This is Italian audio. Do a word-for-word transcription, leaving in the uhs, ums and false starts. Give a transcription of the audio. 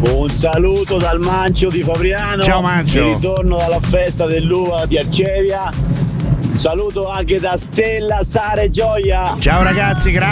Un saluto dal Mancio di Fabriano. Ciao Mancio. Ritorno dalla festa dell'uva di Arcevia. Un saluto anche da Stella Sare Gioia. Ciao ragazzi, grazie.